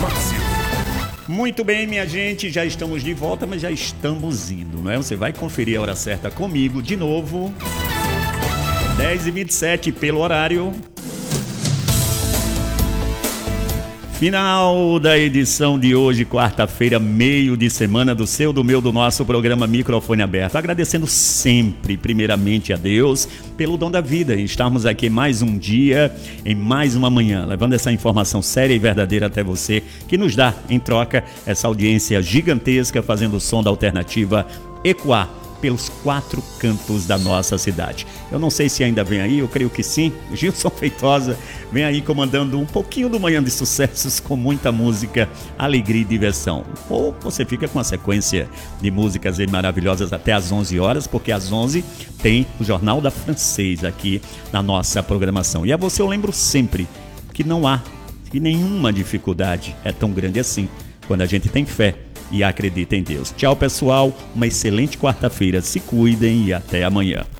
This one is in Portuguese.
Muito bem, minha gente, já estamos de volta, mas já estamos indo, não é? Você vai conferir a hora certa comigo de novo. 10h27 pelo horário. Final da edição de hoje, quarta-feira, meio de semana do seu, do meu, do nosso programa Microfone Aberto. Agradecendo sempre, primeiramente a Deus, pelo dom da vida. Estarmos aqui mais um dia, em mais uma manhã, levando essa informação séria e verdadeira até você, que nos dá, em troca, essa audiência gigantesca, fazendo o som da alternativa ecoar pelos 4 cantos da nossa cidade. Eu não sei se ainda vem aí, eu creio que sim. Gilson Feitosa vem aí comandando um pouquinho do Manhã de Sucessos com muita música, alegria e diversão. Ou você fica com a sequência de músicas maravilhosas até às 11 horas, porque às 11 tem o Jornal da Francês aqui na nossa programação. E a você eu lembro sempre que não há, que nenhuma dificuldade é tão grande assim quando a gente tem fé e acredita em Deus. Tchau, pessoal. Uma excelente quarta-feira. Se cuidem e até amanhã.